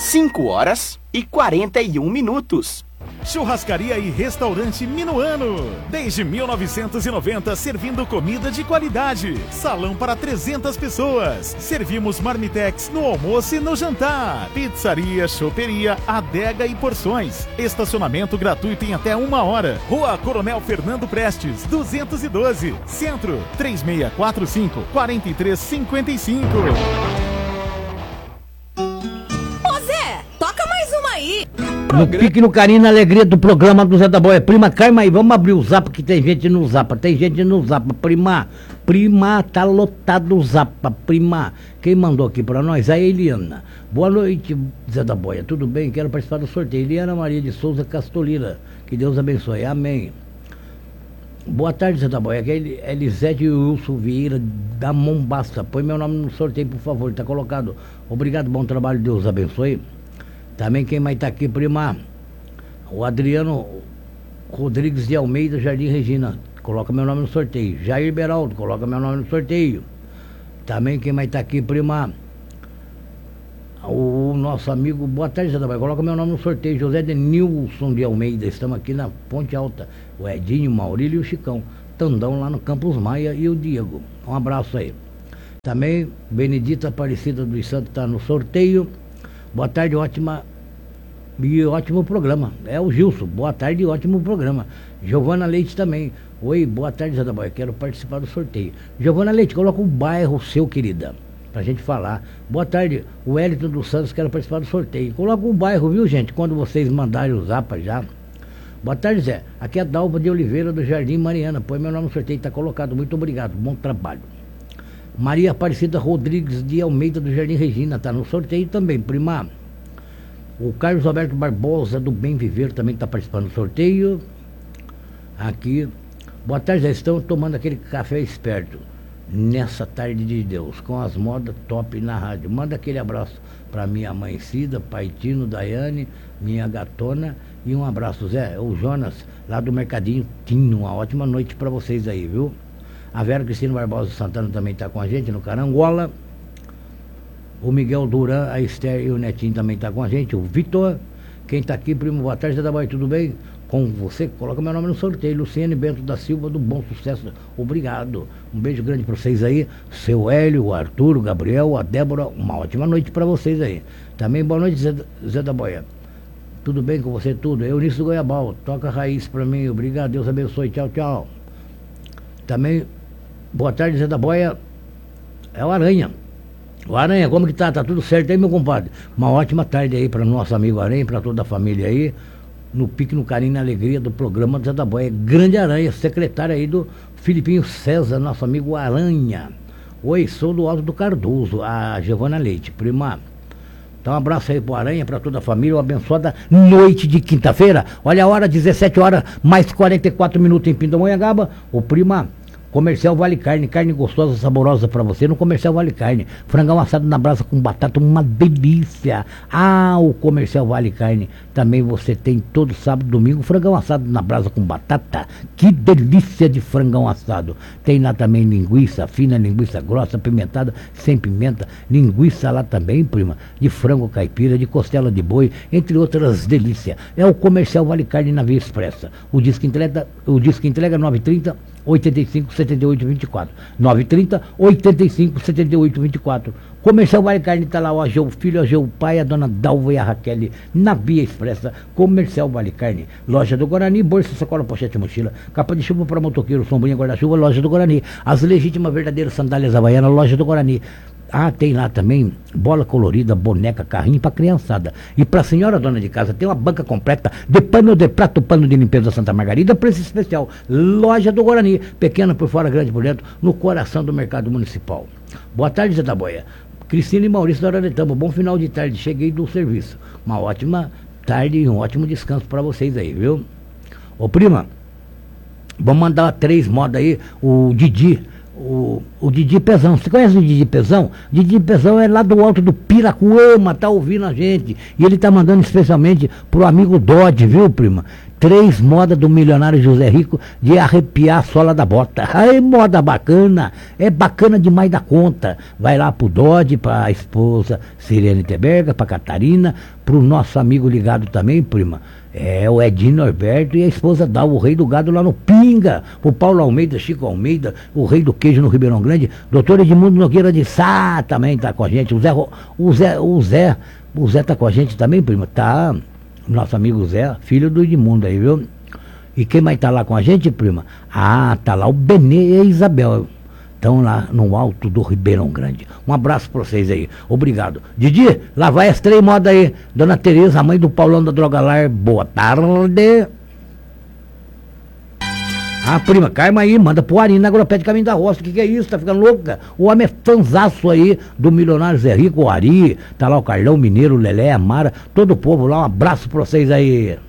5h41. Churrascaria e restaurante Minuano. Desde 1990, servindo comida de qualidade. Salão para 300 pessoas. Servimos marmitex no almoço e no jantar. Pizzaria, choperia, adega e porções. Estacionamento gratuito em até 1 hora. Rua Coronel Fernando Prestes, 212. Centro, 3645-4355. Ô Zé, toca mais uma aí. No pique, no carinho, na alegria do programa do Zé da Boia. Prima, calma aí, vamos abrir o Zapa, que tem gente no Zapa. Prima, tá lotado o Zapa, prima. Quem mandou aqui pra nós? A Eliana. Boa noite, Zé da Boia, tudo bem? Quero participar do sorteio. Eliana Maria de Souza Castolira, que Deus abençoe, amém. Boa tarde, Zé da Boia, aqui é Elisete Wilson Vieira da Mombasa. Põe meu nome no sorteio, por favor, tá colocado. Obrigado, bom trabalho, Deus abençoe. Também quem mais está aqui, prima, o Adriano Rodrigues de Almeida, Jardim Regina, coloca meu nome no sorteio. Jair Beraldo, coloca meu nome no sorteio. Também quem mais está aqui, prima, o nosso amigo, boa tarde, Zé da Bahia, coloca meu nome no sorteio. José Denilson de Almeida, estamos aqui na Ponte Alta. O Edinho, o Maurílio e o Chicão, Tandão lá no Campos Maia e o Diego. Um abraço aí. Também Benedita Aparecida dos Santos está no sorteio. Boa tarde, ótimo programa. É o Gilson, boa tarde, ótimo programa. Giovana Leite também. Oi, boa tarde, Zé da Boia, quero participar do sorteio. Giovana Leite, coloca o bairro seu, querida, pra gente falar. Boa tarde, o Wellington dos Santos, quero participar do sorteio. Coloca o bairro, viu, gente, quando vocês mandarem o Zapa já. Boa tarde, Zé. Aqui é a Dalva de Oliveira do Jardim Mariana. Põe meu nome no sorteio, tá colocado. Muito obrigado, bom trabalho. Maria Aparecida Rodrigues de Almeida do Jardim Regina, está no sorteio também, prima. O Carlos Alberto Barbosa do Bem Viver também está participando do sorteio. Aqui, boa tarde, já estão tomando aquele café esperto nessa tarde de Deus, com as modas top na rádio. Manda aquele abraço para minha mãe Cida, pai Tino, Daiane, minha gatona, e um abraço, Zé, o Jonas, lá do Mercadinho Tino. Uma ótima noite para vocês aí, viu? A Vera Cristina Barbosa Santana também está com a gente no Carangola. O Miguel Duran, a Esther e o Netinho também está com a gente. O Vitor, quem está aqui, primo, boa tarde, Zé da Bahia, tudo bem? Com você, coloca meu nome no sorteio. Luciane Bento da Silva, do Bom Sucesso, obrigado. Um beijo grande para vocês aí. Seu Hélio, o Arthur, o Gabriel, a Débora, uma ótima noite para vocês aí. Também boa noite, Zé da Bahia. Tudo bem com você? Tudo. Eunice do Goiabal, toca raiz para mim, obrigado, Deus abençoe, tchau, tchau. Também, boa tarde, Zé da Boia, é o Aranha. O Aranha, como que tá? Tá tudo certo aí, meu compadre? Uma ótima tarde aí para nosso amigo Aranha, para toda a família aí, no pique, no carinho, na alegria do programa do Zé da Boia. Grande Aranha, secretário aí do Filipinho César, nosso amigo Aranha. Oi, sou do Alto do Cardoso, a Giovana Leite, prima. Então um abraço aí pro Aranha, para toda a família, uma abençoada noite de quinta-feira. Olha a hora, 17 horas, mais 44 minutos em Pindamonhangaba. Ô prima, Comercial Vale Carne, carne gostosa, saborosa pra você no Comercial Vale Carne. Frangão assado na brasa com batata, uma delícia. Ah, o Comercial Vale Carne também você tem todo sábado e domingo, frangão assado na brasa com batata. Que delícia de frangão assado. Tem lá também linguiça fina, linguiça grossa, apimentada, sem pimenta. Linguiça lá também, prima, de frango caipira, de costela de boi, entre outras delícias. É o Comercial Vale Carne na Via Expressa. O disco entrega 930 85 78 24 930 85 78 24. Comercial Vale Carne está lá, o Ageu, o filho, o Ageu, o pai, a dona Dalva e a Raquel na Via Expressa. Comercial Vale Carne, loja do Guarani, bolsa, sacola, pochete, mochila, capa de chuva para motoqueiro, sombrinha, guarda-chuva, loja do Guarani. As legítimas verdadeiras sandálias havaianas, loja do Guarani. Ah, tem lá também bola colorida, boneca, carrinho para criançada. E para a senhora dona de casa, tem uma banca completa de pano de prato, pano de limpeza Santa Margarida, preço especial. Loja do Guarani, pequena por fora, grande por dentro, no coração do mercado municipal. Boa tarde, Zé da Boia. Cristina e Maurício da Araretama, bom final de tarde, cheguei do serviço. Uma ótima tarde e um ótimo descanso para vocês aí, viu? Ô prima, vamos mandar 3 modas aí, o Didi. O Didi Pezão, você conhece o Didi Pezão? Didi Pezão é lá do alto do Piracuama, tá ouvindo a gente. E ele tá mandando especialmente pro amigo Dodge, viu, prima? 3 modas do milionário José Rico de arrepiar a sola da bota. Ai, moda bacana, é bacana demais da conta. Vai lá pro Dodge, pra esposa Sirene Teberga, pra Catarina, pro nosso amigo ligado também, prima. É o Edinho Norberto e a esposa dá o rei do gado lá no Pinga, o Paulo Almeida, Chico Almeida, o rei do queijo no Ribeirão Grande, doutor Edmundo Nogueira de Sá também tá com a gente, o Zé tá com a gente também, prima, tá, nosso amigo Zé, filho do Edmundo aí, viu? E quem mais tá lá com a gente, prima? Ah, tá lá o Benê e a Isabel, estão lá no alto do Ribeirão Grande. Um abraço pra vocês aí. Obrigado. Didi, lá vai as 3 modas aí. Dona Tereza, a mãe do Paulão da Drogalar. Boa tarde. Ah, prima, Carma aí, manda pro Ari na Agropé de Caminho da Roça. O que é isso? Tá ficando louca? O homem é fanzaço aí do milionário Zé Rico, o Ari. Tá lá o Carlão Mineiro, o Lelé, a Mara, todo o povo lá. Um abraço pra vocês aí.